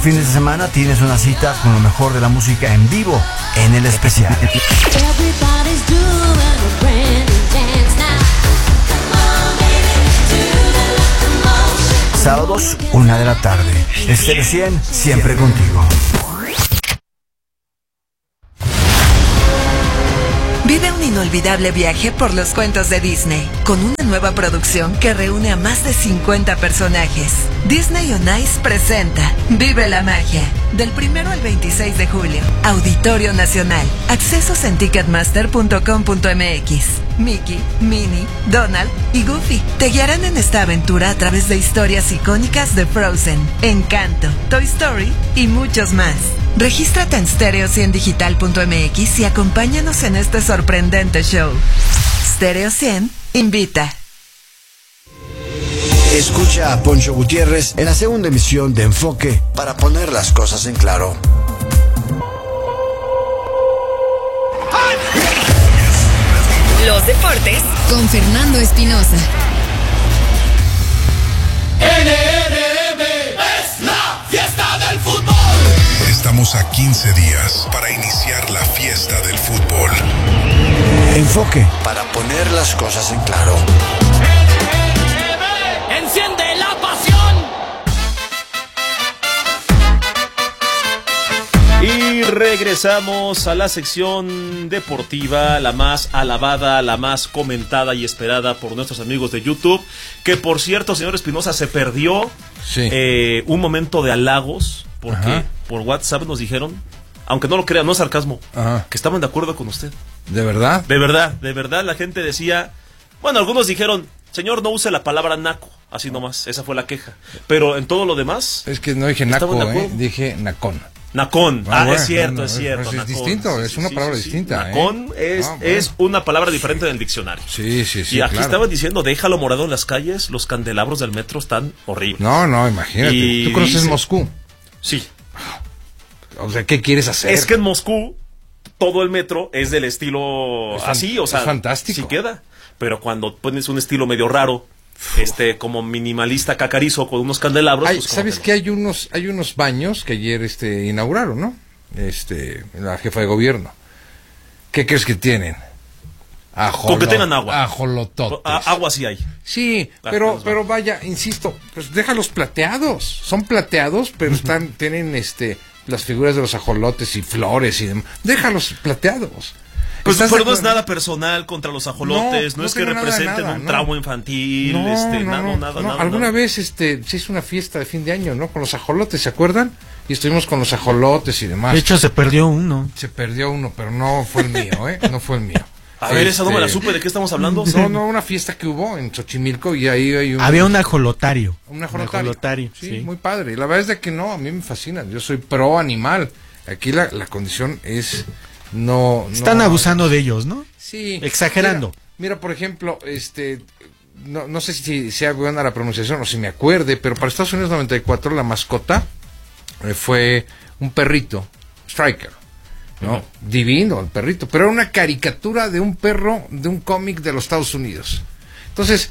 fines de semana tienes una cita con lo mejor de la música en vivo en el especial. Sábados, 1 de la tarde. Estéreo 100, siempre contigo. Vive un inolvidable viaje por los cuentos de Disney, con una nueva producción que reúne a más de 50 personajes. Disney on Ice presenta Vive la Magia, del 1 al 26 de julio. Auditorio Nacional. Accesos en ticketmaster.com.mx. Mickey, Minnie, Donald y Goofy te guiarán en esta aventura a través de historias icónicas de Frozen, Encanto, Toy Story y muchos más. Regístrate en stereo100digital.mx y acompáñanos en este sorprendente show. Stereo 100 invita. Escucha a Poncho Gutiérrez en la segunda emisión de Enfoque para poner las cosas en claro. Los deportes con Fernando Espinosa. NRM es la fiesta del fútbol. Estamos a 15 días para iniciar la fiesta del fútbol. Enfoque para poner las cosas en claro. NRM enciende la pasión. Y regresamos a la sección deportiva, la más alabada, la más comentada y esperada por nuestros amigos de YouTube, que por cierto, señor Espinosa, se perdió un momento de halagos, porque por WhatsApp nos dijeron, aunque no lo crean, no es sarcasmo, que estaban de acuerdo con usted. ¿De verdad? De verdad, la gente decía, bueno, algunos dijeron, señor, no use la palabra naco, así nomás, esa fue la queja, pero en todo lo demás... Es que no dije naco, dije nacón. Nacón, bueno, es cierto. Es nacón, distinto, es una palabra distinta. Nacón es una palabra diferente en el diccionario. Sí. Y aquí estaban diciendo, déjalo morado en las calles, los candelabros del metro están horribles. No, imagínate. ¿Tú conoces Moscú? Sí. O sea, ¿qué quieres hacer? Es que en Moscú todo el metro es del estilo así, o sea, es fantástico. Sí queda. Pero cuando pones un estilo medio raro, como minimalista cacarizo con unos candelabros, pues ¿sabes que hay unos baños que ayer inauguraron, ¿no? La jefa de gobierno. ¿Qué crees que tienen? Con que tengan agua. Ajolototes. Agua sí hay. Sí, pero vaya, insisto, pues déjalos plateados. Son plateados, pero tienen las figuras de los ajolotes y flores y demás. Déjalos plateados. Pues pero no es nada personal contra los ajolotes, no es que representen un trauma infantil, nada. Alguna vez se hizo una fiesta de fin de año, ¿no? Con los ajolotes, ¿se acuerdan? Y estuvimos con los ajolotes y demás. De hecho, se perdió uno, pero no fue el mío, No fue el mío. A ver, esa no me la supe, ¿de qué estamos hablando? No, una fiesta que hubo en Xochimilco y ahí hay había un ajolotario. Un ajolotario. Sí, muy padre. Y la verdad es de que a mí me fascina. Yo soy pro animal. Aquí la condición es están abusando de ellos, ¿no? Sí. Exagerando. Mira, por ejemplo, no sé si sea buena la pronunciación o si me acuerde, pero para Estados Unidos 94 la mascota fue un perrito, Striker. ¿No? Divino el perrito, pero era una caricatura de un perro de un cómic de los Estados Unidos. Entonces,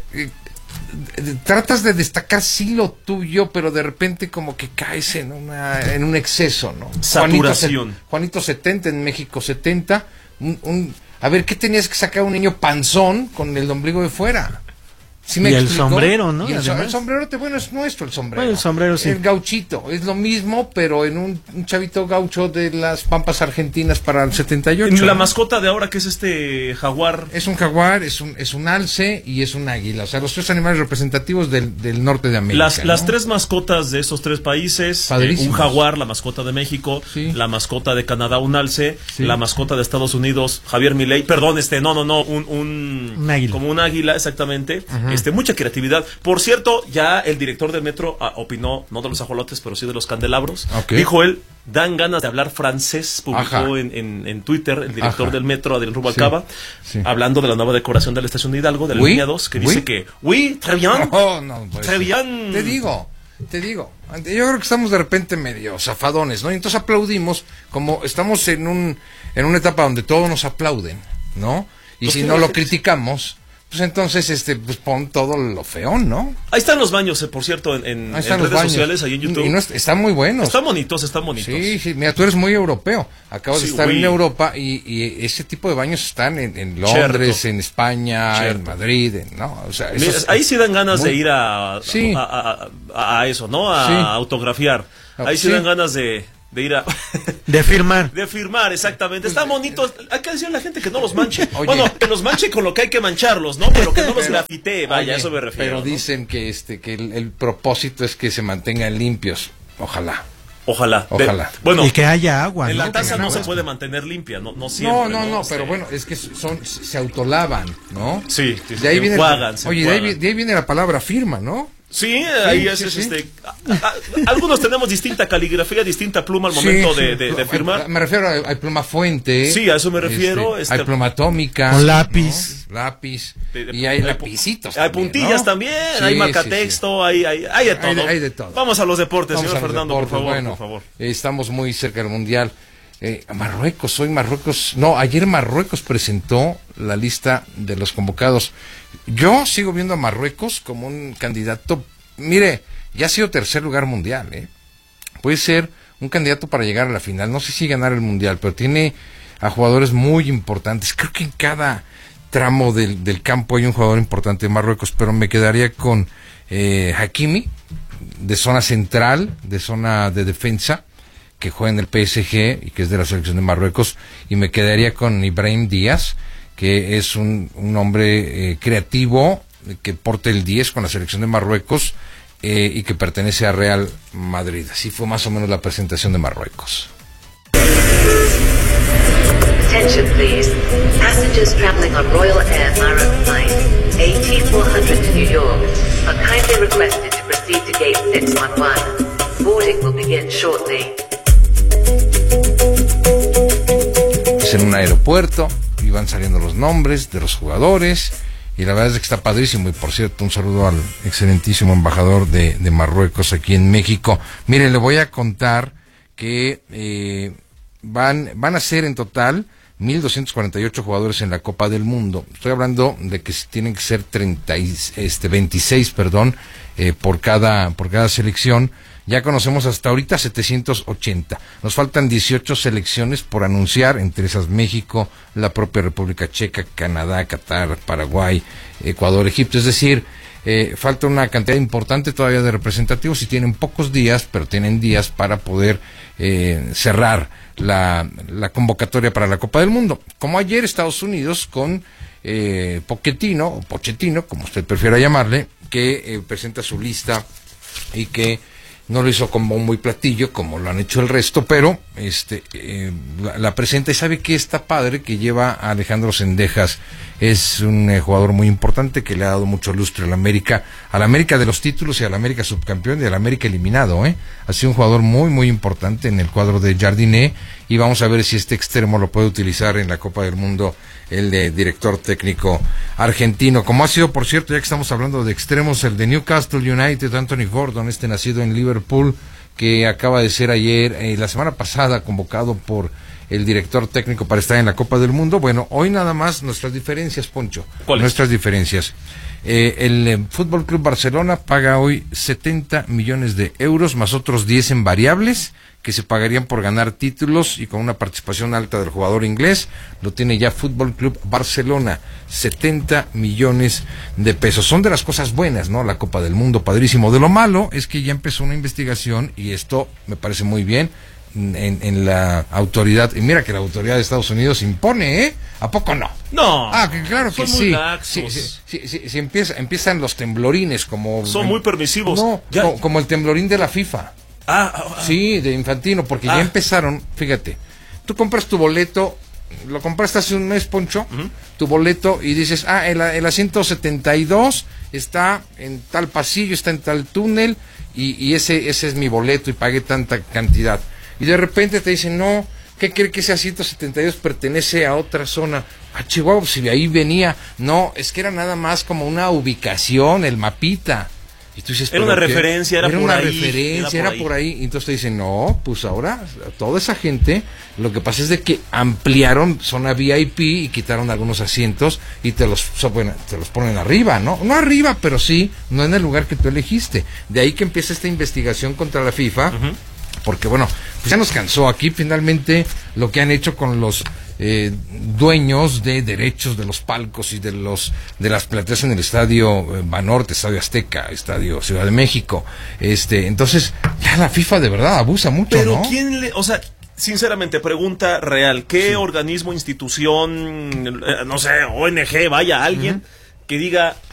tratas de destacar sí lo tuyo, pero de repente como que caes en un exceso, ¿no? Saturación. Juanito 70 en México 70, a ver, ¿qué tenías que sacar un niño panzón con el ombligo de fuera? ¿Sí me el explicó? Sombrero, ¿no? Y el sombrero, es nuestro el sombrero. Bueno, el sombrero sí. El gauchito, es lo mismo, pero en un chavito gaucho de las Pampas Argentinas para el 78. La mascota de ahora, que es jaguar. Es un jaguar, es un alce y es un águila. O sea, los tres animales representativos del norte de América. Las tres mascotas de esos tres países, un jaguar, la mascota de México, la mascota de Canadá, un alce, la mascota de Estados Unidos, Javier Milei, perdón, un águila. Como un águila, exactamente. Mucha creatividad. Por cierto, ya el director del metro opinó, no de los ajolotes, pero sí de los candelabros. Dijo él, dan ganas de hablar francés, publicó en Twitter el director del metro, Adrián Rubalcaba, hablando de la nueva decoración de la estación de Hidalgo, de la línea 2, que dice que, très bien, très bien. Te digo, yo creo que estamos de repente medio zafadones, ¿no? Y entonces aplaudimos, como estamos en una etapa donde todos nos aplauden, ¿no? Y si no lo criticamos, pues entonces pues pon todo lo feón, ¿no? Ahí están los baños, por cierto, en redes sociales, ahí en YouTube. Y están muy buenos. Están bonitos. Sí, mira, tú eres muy europeo. Acabas de estar en Europa y ese tipo de baños están en Londres, Cierto. En España, Cierto. En Madrid, ¿no? O sea, ahí sí dan ganas de ir a eso, ¿no? A autografiar. Ahí sí dan ganas de ir a... De firmar. De firmar, exactamente. Están bonitos. Hay que decirle a la gente que no los manche. Oye. Bueno, que los manche con lo que hay que mancharlos, ¿no? Pero que no los grafitee, vaya, eso me refiero. Pero ¿no? Dicen que que el propósito es que se mantengan limpios. Ojalá. Bueno, y que haya agua. En la taza no se puede mantener limpia, no siempre. No, pero bueno, es que se autolavan, ¿no? Sí, de ahí viene de ahí viene la palabra firma, ¿no? Sí, ahí es algunos tenemos distinta caligrafía, distinta pluma al momento de firmar. Me refiero a pluma fuente. Sí, a eso me refiero. Hay pluma atómica. Con lápiz. ¿no? Lápiz. Y hay lapicitos. Hay puntillas, ¿no? También, hay marcatexto, hay de todo. Hay de todo. Vamos a los deportes, señor Fernando, por favor. Estamos muy cerca del Mundial. Ayer Marruecos presentó la lista de los convocados. Yo sigo viendo a Marruecos como un candidato, mire, ya ha sido tercer lugar mundial, puede ser un candidato para llegar a la final, no sé si ganar el Mundial, pero tiene a jugadores muy importantes. Creo que en cada tramo del campo hay un jugador importante de Marruecos, pero me quedaría con Hakimi, de zona central, de zona de defensa, que juega en el PSG y que es de la selección de Marruecos, y me quedaría con Ibrahim Díaz, que es un hombre creativo, que porta el 10 con la selección de Marruecos y que pertenece a Real Madrid. Así fue más o menos la presentación de Marruecos. Attention please. Passengers traveling on Royal Air Maroc Flight AT400 to New York are kindly requested to proceed to gate 611. Boarding will begin shortly. Es en un aeropuerto y van saliendo los nombres de los jugadores y la verdad es que está padrísimo. Y por cierto, un saludo al excelentísimo embajador de Marruecos aquí en México. Mire, le voy a contar que van a ser en total 1,248 jugadores en la Copa del Mundo. Estoy hablando de que tienen que ser 26 por cada selección. Ya conocemos hasta ahorita 780. Nos faltan 18 selecciones por anunciar, entre esas México, la propia República Checa, Canadá, Qatar, Paraguay, Ecuador, Egipto. Es decir, falta una cantidad importante todavía de representativos y tienen pocos días, pero tienen días para poder cerrar la convocatoria para la Copa del Mundo. Como ayer Estados Unidos con Pochettino, o Pochettino, como usted prefiera llamarle, que presenta su lista y que no lo hizo como muy platillo, como lo han hecho el resto, pero la presenta y sabe que está padre, que lleva a Alejandro Zendejas. Es un jugador muy importante que le ha dado mucho lustre a la América de los títulos y a la América subcampeón y a la América eliminado, Ha sido un jugador muy, muy importante en el cuadro de Jardiné y vamos a ver si este extremo lo puede utilizar en la Copa del Mundo el de director técnico argentino, como ha sido, por cierto, ya que estamos hablando de extremos, el de Newcastle United, Anthony Gordon, nacido en Liverpool, que acaba de ser ayer, la semana pasada, convocado por el director técnico para estar en la Copa del Mundo. Bueno, hoy nada más nuestras diferencias, Poncho. ¿Cuáles? Nuestras diferencias. El Fútbol Club Barcelona paga hoy 70 millones de euros, más otros 10 en variables, que se pagarían por ganar títulos y con una participación alta del jugador inglés. Lo tiene ya Fútbol Club Barcelona, 70 millones de pesos. Son de las cosas buenas, ¿no? La Copa del Mundo, padrísimo. De lo malo es que ya empezó una investigación, y esto me parece muy bien, en la autoridad. Y mira que la autoridad de Estados Unidos impone, ¿A poco no? No. Claro que sí. Sí, empiezan los temblorines, como... Son muy permisivos. No, como el temblorín de la FIFA. Sí, de Infantino, porque ya empezaron, fíjate, tú compras tu boleto, lo compraste hace un mes, Poncho, tu boleto, y dices, el asiento 72 está en tal pasillo, está en tal túnel, y ese es mi boleto, y pagué tanta cantidad. Y de repente te dicen, no, ¿qué cree que ese asiento 72 pertenece a otra zona? Chihuahua, si de ahí venía. No, es que era nada más como una ubicación, el mapita. Y tú dices, era una referencia, era por ahí. Y entonces te dicen, no, pues ahora toda esa gente, lo que pasa es de que ampliaron zona VIP y quitaron algunos asientos y te los ponen arriba, ¿no? No arriba, pero sí, no en el lugar que tú elegiste. De ahí que empieza esta investigación contra la FIFA, porque bueno, pues ya nos cansó aquí finalmente lo que han hecho con los dueños de derechos de los palcos y de las plateas en el estadio Banorte, estadio Azteca, estadio Ciudad de México. Entonces, ya la FIFA de verdad abusa mucho, pero ¿no? Sinceramente, pregunta real, ¿qué organismo, institución, no sé, ONG, vaya, alguien que diga,